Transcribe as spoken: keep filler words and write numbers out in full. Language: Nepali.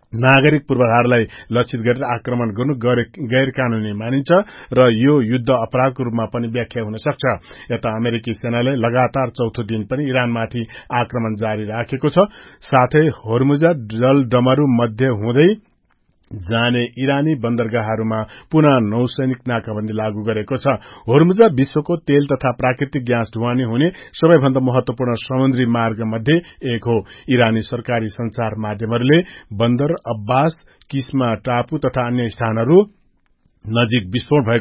नागरिक पूर्वाधारलाई लक्षित गरेर आक्रमण गर्नु गैर कानूनी मानिन्छ र यो युद्ध अपराधको रूपमा पनि व्याख्या हुन सक्छ। यता अमेरिकी सेनाले लगातार चौथो दिन पनि इरानमाथि आक्रमण जारी राखेको छ। साथै होर्मुजा जलडमरू मध्य हुँदै जाने इरानी बन्दरगाहरुमा पुनः नौसैनिक नाकाबन्दी लागू गरेको छ। होर्मुजा विश्वको तेल तथा प्राकृतिक ग्यास ढुवानी हुने सबैभन्दा महत्वपूर्ण समुद्री मार्ग मध्ये एक हो। इरानी सरकारी संचार माध्यमहरूले बन्दर अब्बास, किस्मा टापु तथा अन्य स्थानहरू नजिक विस्फोट भएको